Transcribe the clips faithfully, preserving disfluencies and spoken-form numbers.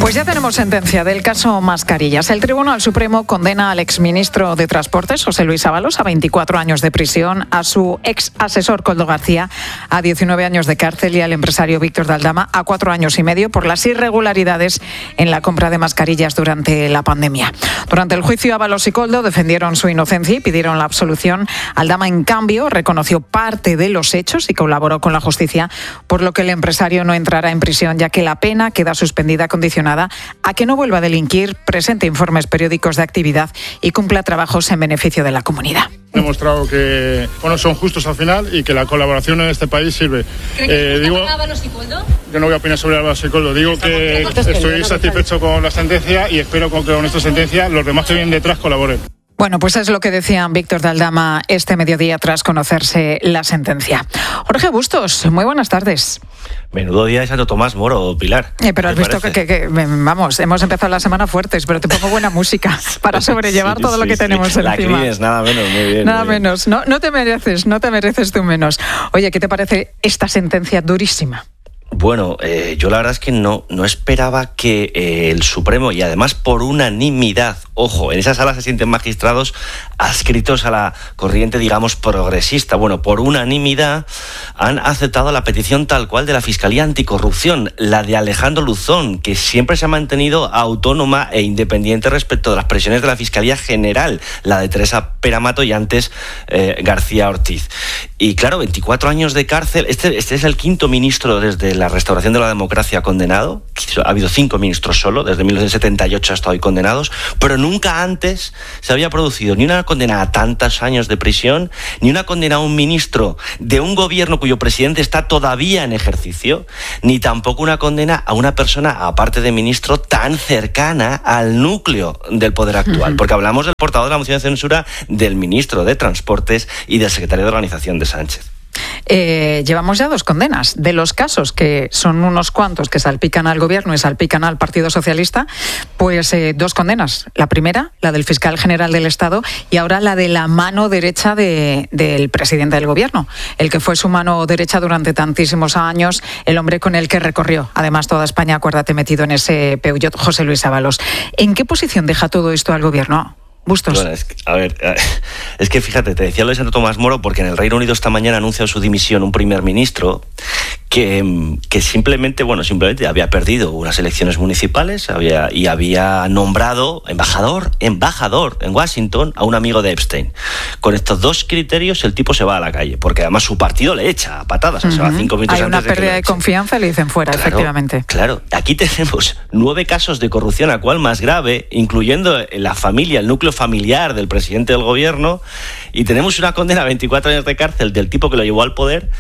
Pues ya tenemos sentencia del caso Mascarillas. El Tribunal Supremo condena al exministro de Transportes, José Luis Ábalos, a veinticuatro años de prisión, a su ex asesor Koldo García a diecinueve años de cárcel y al empresario Víctor de Aldama a cuatro años y medio por las irregularidades en la compra de mascarillas durante la pandemia. Durante el juicio, Ábalos y Koldo defendieron su inocencia y pidieron la absolución. Aldama, en cambio, reconoció parte de los hechos y colaboró con la justicia, por lo que el empresario no entrará en prisión, ya que la pena queda suspendida condicionada a que no vuelva a delinquir, presente informes periódicos de actividad y cumpla trabajos en beneficio de la comunidad. He demostrado que bueno, son justos al final y que la colaboración en este país sirve. Eh, digo, Ábalos y Koldo? Yo no voy a opinar sobre Ábalos y Koldo. Digo que estoy satisfecho con la sentencia y espero que con esta sentencia los demás que vienen detrás colaboren. Bueno, pues es lo que decían Víctor de Aldama este mediodía tras conocerse la sentencia. Jorge Bustos, muy buenas tardes. Menudo día de Santo Tomás Moro, Pilar. Eh, pero has visto que, que, que, vamos, hemos empezado la semana fuertes, pero te pongo buena música para sobrellevar sí, todo sí, lo que sí. tenemos la encima. La críes, nada menos, muy bien. Nada muy bien. menos, no, no te mereces, no te mereces tú menos. Oye, ¿qué te parece esta sentencia durísima? Bueno, eh, yo la verdad es que no, no esperaba que eh, el Supremo, y además por unanimidad, ojo, en esa sala se sienten magistrados adscritos a la corriente, digamos, progresista. Bueno, por unanimidad han aceptado la petición tal cual de la Fiscalía Anticorrupción, la de Alejandro Luzón, que siempre se ha mantenido autónoma e independiente respecto de las presiones de la Fiscalía General, la de Teresa Peramato y antes eh, García Ortiz. Y claro, veinticuatro años de cárcel. Este, este es el quinto ministro desde la restauración de la democracia condenado. Ha habido cinco ministros solo, desde mil novecientos setenta y ocho hasta hoy condenados, pero nunca antes se había producido ni una condena a tantos años de prisión, ni una condena a un ministro de un gobierno cuyo presidente está todavía en ejercicio, ni tampoco una condena a una persona, aparte de ministro, tan cercana al núcleo del poder actual. Porque hablamos del portador de la moción de censura, del ministro de Transportes y del secretario de Organización de Sánchez. Eh, llevamos ya dos condenas. De los casos, que son unos cuantos que salpican al gobierno y salpican al Partido Socialista, pues eh, dos condenas. La primera, la del fiscal general del Estado, y ahora la de la mano derecha de, del presidente del gobierno, el que fue su mano derecha durante tantísimos años, el hombre con el que recorrió, además, toda España, acuérdate, metido en ese Peugeot, José Luis Ábalos. ¿En qué posición deja todo esto al gobierno? Bustos. Bueno, es que, a ver, es que fíjate, te decía lo de Santo Tomás Moro porque en el Reino Unido esta mañana anuncia su dimisión un primer ministro que, que simplemente, bueno, simplemente había perdido unas elecciones municipales había, y había nombrado embajador, embajador en Washington a un amigo de Epstein. Con estos dos criterios el tipo se va a la calle, porque además su partido le echa a patadas, uh-huh. se va cinco minutos Hay antes una pérdida de, de confianza y le dicen fuera, claro, efectivamente. Claro, aquí tenemos nueve casos de corrupción, a cual más grave, incluyendo la familia, el núcleo familiar del presidente del gobierno, y tenemos una condena a veinticuatro años de cárcel del tipo que lo llevó al poder.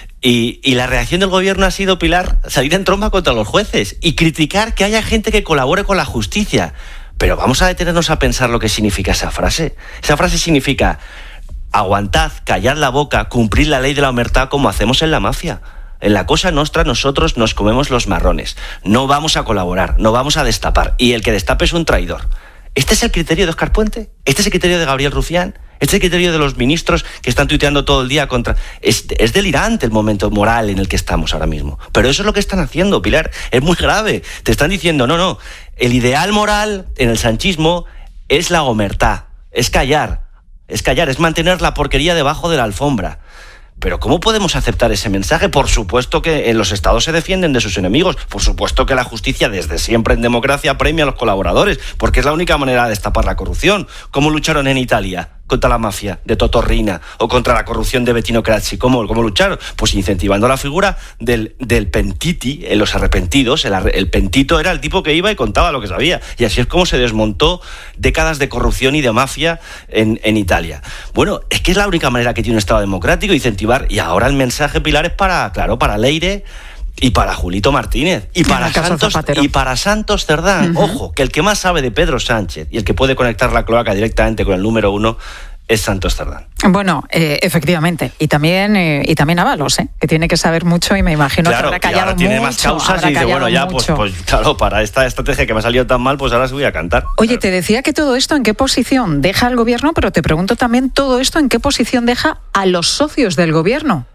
Y, y la reacción del gobierno ha sido, Pilar, salir en tromba contra los jueces y criticar que haya gente que colabore con la justicia. Pero vamos a detenernos a pensar lo que significa esa frase. Esa frase significa: aguantad, callad la boca, cumplir la ley de la omertá como hacemos en la mafia. En la Cosa Nostra nosotros nos comemos los marrones. No vamos a colaborar, no vamos a destapar. Y el que destape es un traidor. ¿Este es el criterio de Óscar Puente? ¿Este es el criterio de Gabriel Rufián? ¿Este es el criterio de los ministros que están tuiteando todo el día contra...? Es, es delirante el momento moral en el que estamos ahora mismo. Pero eso es lo que están haciendo, Pilar. Es muy grave. Te están diciendo, no, no, el ideal moral en el sanchismo es la omertá, es callar, es callar, es mantener la porquería debajo de la alfombra. Pero ¿cómo podemos aceptar ese mensaje? Por supuesto que en los estados se defienden de sus enemigos. Por supuesto que la justicia, desde siempre en democracia, premia a los colaboradores, porque es la única manera de destapar la corrupción. ¿Cómo lucharon en Italia contra la mafia de Toto Riina o contra la corrupción de Bettino Craxi? ¿Cómo, cómo lucharon? Pues incentivando la figura del, del pentiti, en los arrepentidos. El, el pentito era el tipo que iba y contaba lo que sabía. Y así es como se desmontó décadas de corrupción y de mafia en, en Italia. Bueno, es que es la única manera que tiene un Estado democrático, incentivar. Y ahora el mensaje, Pilar, es para, claro, para Leire y para Julito Martínez y para Santos y para Santos Cerdán. Uh-huh. Ojo, que el que más sabe de Pedro Sánchez y el que puede conectar la cloaca directamente con el número uno es Santos Cerdán. Bueno, eh, efectivamente, y también eh, y también Ábalos, ¿eh? Que tiene que saber mucho y me imagino claro, que habrá callado ahora tiene mucho, más causas y dice, bueno, ya, pues, pues claro, para esta estrategia que me ha salido tan mal, pues ahora se voy a cantar. Oye, claro. Te decía que todo esto en qué posición deja al gobierno, pero te pregunto también todo esto en qué posición deja a los socios del gobierno.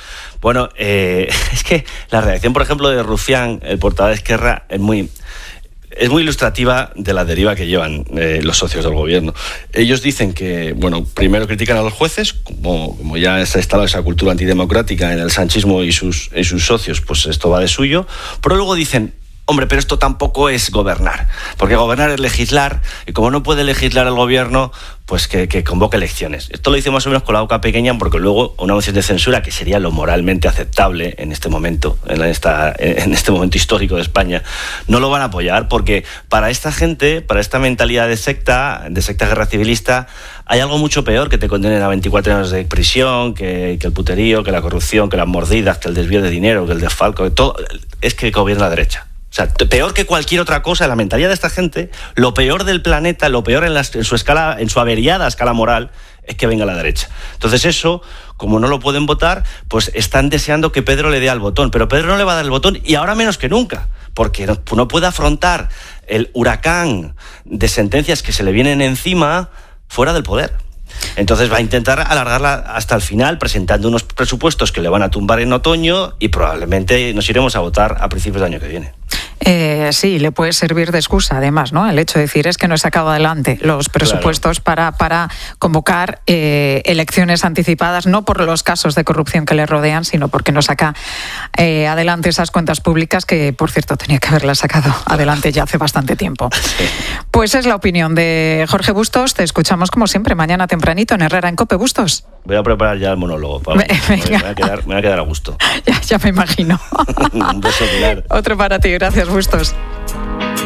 Bueno, eh, es que la reacción, por ejemplo, de Rufián, el portavoz de Esquerra, es muy... es muy ilustrativa de la deriva que llevan eh, los socios del gobierno. Ellos dicen que, bueno, primero critican a los jueces, como, como ya se ha instalado esa cultura antidemocrática en el sanchismo y sus, y sus socios, pues esto va de suyo, pero luego dicen, hombre, pero esto tampoco es gobernar, porque gobernar es legislar, y como no puede legislar el gobierno, pues que, que convoque elecciones. Esto lo dice más o menos con la boca pequeña, porque luego una moción de censura, que sería lo moralmente aceptable en este momento, en, esta, en este momento histórico de España, no lo van a apoyar, porque para esta gente, para esta mentalidad de secta, de secta guerra civilista, hay algo mucho peor que te condenen a veinticuatro años de prisión, que, que el puterío, que la corrupción, que las mordidas, que el desvío de dinero, que el desfalco, que todo, es que gobierna la derecha. O sea, peor que cualquier otra cosa, en la mentalidad de esta gente, lo peor del planeta, lo peor en, la, en su escala, en su averiada escala moral, es que venga la derecha. Entonces eso, como no lo pueden votar, pues están deseando que Pedro le dé al botón. Pero Pedro no le va a dar el botón, y ahora menos que nunca, porque no, no puede afrontar el huracán de sentencias que se le vienen encima fuera del poder. Entonces va a intentar alargarla hasta el final, presentando unos presupuestos que le van a tumbar en otoño, y probablemente nos iremos a votar a principios del año que viene. Eh, sí, le puede servir de excusa, además, ¿no? El hecho de decir es que no he sacado adelante los presupuestos, claro, para, para convocar eh, elecciones anticipadas, no por los casos de corrupción que le rodean, sino porque no saca eh, adelante esas cuentas públicas que, por cierto, tenía que haberlas sacado adelante ya hace bastante tiempo. Sí. Pues es la opinión de Jorge Bustos. Te escuchamos como siempre mañana tempranito en Herrera en COPE. Bustos. Voy a preparar ya el monólogo. Para, me, me, voy a quedar, me voy a quedar a gusto. Ya, ya me imagino. Un beso, Pilar. Otro para ti. Gracias, Bustos.